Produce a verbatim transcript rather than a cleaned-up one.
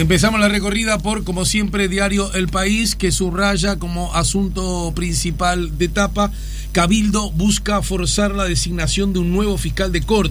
Empezamos la recorrida por, como siempre, diario El País, que subraya como asunto principal de tapa: Cabildo busca forzar la designación de un nuevo fiscal de corte.